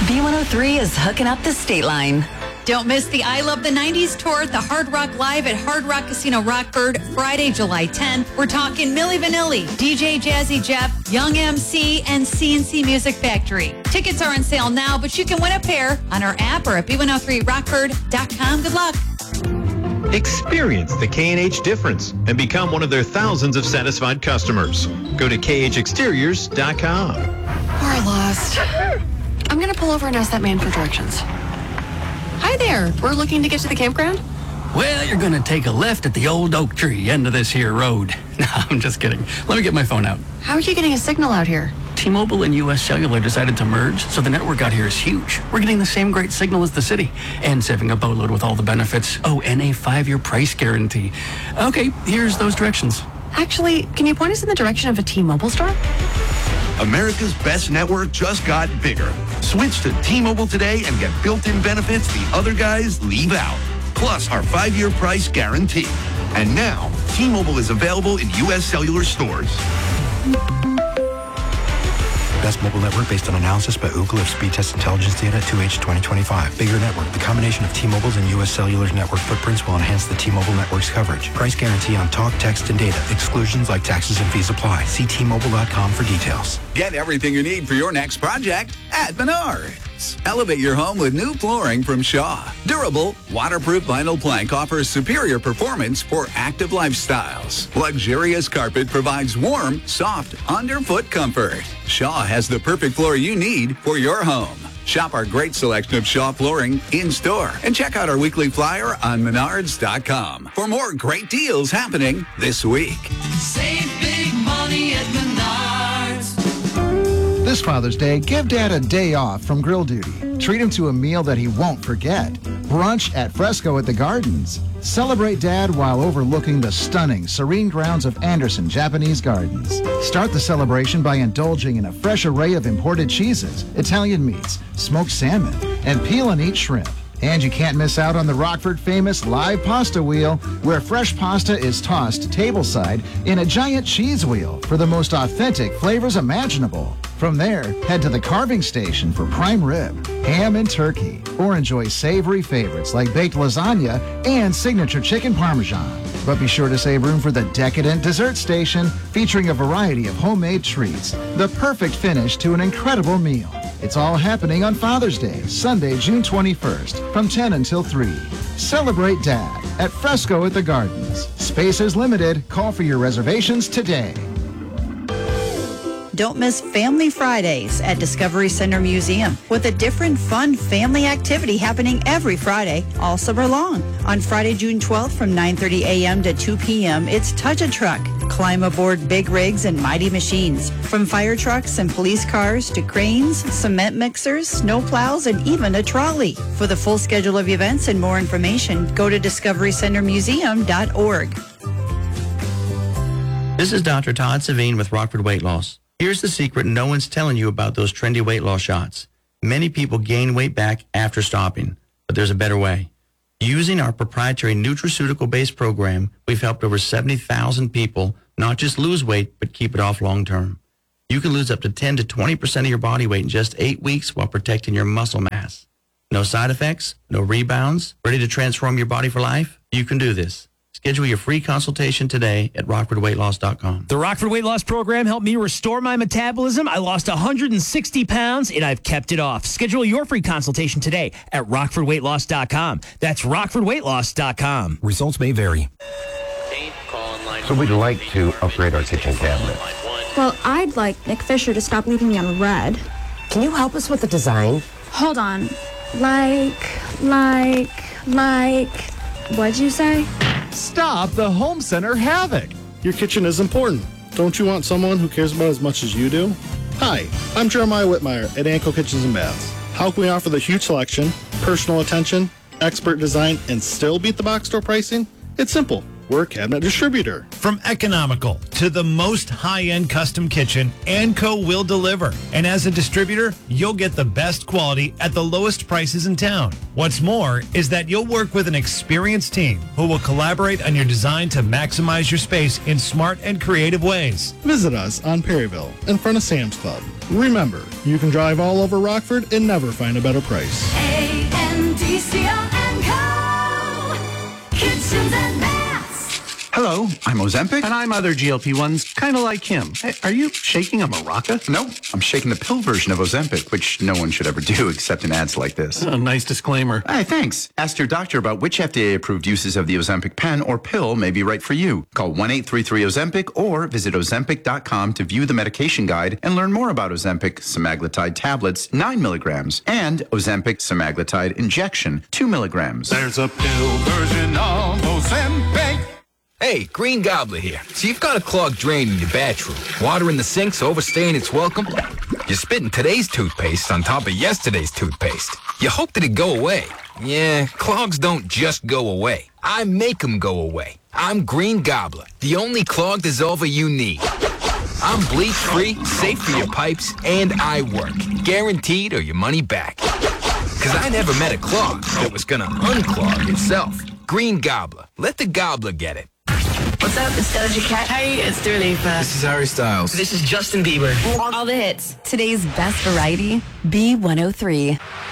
B103 is hooking up the state line. Don't miss the I Love the 90s tour at the Hard Rock Live at Hard Rock Casino Rockford, Friday, July 10th. We're talking Milli Vanilli, DJ Jazzy Jeff, Young MC, and CNC Music Factory. Tickets are on sale now, but you can win a pair on our app or at b103rockford.com. Good luck. Experience the K&H difference and become one of their thousands of satisfied customers. Go to khexteriors.com. We're lost. I'm going to pull over and ask that man for directions. Hi there. We're looking to get to the campground. Well, you're going to take a left at the old oak tree end of this here road. No, I'm just kidding. Let me get my phone out. How are you getting a signal out here? T-Mobile and U.S. Cellular decided to merge, so the network out here is huge. We're getting the same great signal as the city and saving a boatload with all the benefits. Oh, and a 5-year price guarantee. Okay, here's those directions. Actually, can you point us in the direction of a T-Mobile store? America's best network just got bigger. Switch to T-Mobile today and get built-in benefits the other guys leave out. Plus our 5-year price guarantee. And now, T-Mobile is available in U.S. Cellular stores. Best mobile network based on analysis by Ookla of speed test intelligence data at 2H 2025. Bigger network. The combination of T-Mobile's and U.S. Cellular's network footprints will enhance the T-Mobile network's coverage. Price guarantee on talk, text, and data. Exclusions like taxes and fees apply. See T-Mobile.com for details. Get everything you need for your next project at Menards. Elevate your home with new flooring from Shaw. Durable, waterproof vinyl plank offers superior performance for active lifestyles. Luxurious carpet provides warm, soft, underfoot comfort. Shaw has the perfect floor you need for your home. Shop our great selection of Shaw flooring in-store and check out our weekly flyer on Menards.com for more great deals happening this week. Save big money at Menards. This Father's Day, give Dad a day off from grill duty. Treat him to a meal that he won't forget. Brunch at Fresco at the Gardens. Celebrate Dad while overlooking the stunning, serene grounds of Anderson Japanese Gardens. Start the celebration by indulging in a fresh array of imported cheeses, Italian meats, smoked salmon, and peel and eat shrimp. And you can't miss out on the Rockford famous live pasta wheel, where fresh pasta is tossed tableside in a giant cheese wheel for the most authentic flavors imaginable. From there, head to the carving station for prime rib, ham, and turkey, or enjoy savory favorites like baked lasagna and signature chicken parmesan. But be sure to save room for the decadent dessert station, featuring a variety of homemade treats, the perfect finish to an incredible meal. It's all happening on Father's Day, Sunday, June 21st, from 10 until 3. Celebrate Dad at Fresco at the Gardens. Space is limited. Call for your reservations today. Don't miss Family Fridays at Discovery Center Museum with a different fun family activity happening every Friday all summer long. On Friday, June 12th from 9:30 a.m. to 2 p.m., it's Touch a Truck. Climb aboard big rigs and mighty machines. From fire trucks and police cars to cranes, cement mixers, snow plows, and even a trolley. For the full schedule of events and more information, go to discoverycentermuseum.org. This is Dr. Todd Savine with Rockford Weight Loss. Here's the secret no one's telling you about those trendy weight loss shots. Many people gain weight back after stopping, but there's a better way. Using our proprietary nutraceutical-based program, we've helped over 70,000 people not just lose weight, but keep it off long term. You can lose up to 10 to 20% of your body weight in just 8 weeks while protecting your muscle mass. No side effects, no rebounds, ready to transform your body for life? You can do this. Schedule your free consultation today at RockfordWeightLoss.com. The Rockford Weight Loss Program helped me restore my metabolism. I lost 160 pounds, and I've kept it off. Schedule your free consultation today at RockfordWeightLoss.com. That's RockfordWeightLoss.com. Results may vary. So we'd like to upgrade our kitchen cabinet. Well, I'd like Nick Fisher to stop leaving me on red. Can you help us with the design? Hold on. Like, what'd you say? Stop the home center havoc. Your kitchen is important. Don't you want someone who cares about it as much as you do? Hi, I'm Jeremiah Whitmire at Anco Kitchens and Baths. How can we offer the huge selection, personal attention, expert design, and still beat the box store pricing? It's simple. We're a cabinet distributor. From economical to the most high-end custom kitchen, Anco will deliver. And as a distributor, you'll get the best quality at the lowest prices in town. What's more is that you'll work with an experienced team who will collaborate on your design to maximize your space in smart and creative ways. Visit us on Perryville in front of Sam's Club. Remember, you can drive all over Rockford and never find a better price. A-N-D-C-O-N-Co. Kitchens and baths. Hello, I'm Ozempic. And I'm other GLP-1s, kind of like him. Hey, are you shaking a maraca? No, I'm shaking the pill version of Ozempic, which no one should ever do except in ads like this. A nice disclaimer. Hey, thanks. Ask your doctor about which FDA-approved uses of the Ozempic pen or pill may be right for you. Call 1-833-OZEMPIC or visit Ozempic.com to view the medication guide and learn more about Ozempic semaglutide tablets, 9 milligrams, and Ozempic semaglutide injection, 2 milligrams. There's a pill version of Ozempic. Hey, Green Gobbler here. So you've got a clogged drain in your bathroom. Water in the sink's overstaying its welcome. You're spitting today's toothpaste on top of yesterday's toothpaste. You hope that it go away. Yeah, clogs don't just go away. I make them go away. I'm Green Gobbler, the only clog dissolver you need. I'm bleach-free, safe for your pipes, and I work. Guaranteed or your money back. Because I never met a clog that was gonna unclog itself. Green Gobbler. Let the gobbler get it. What's up? It's Doja Cat. Hey, it's Dua Lipa. This is Harry Styles. This is Justin Bieber. All the hits. Today's best variety, B103.